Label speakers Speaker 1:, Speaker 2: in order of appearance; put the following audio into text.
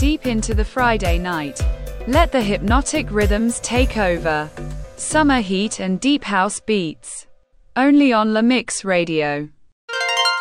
Speaker 1: deep into the Friday night. Let the hypnotic rhythms take over. Summer heat and deep house beats. Only on La Mix Radio.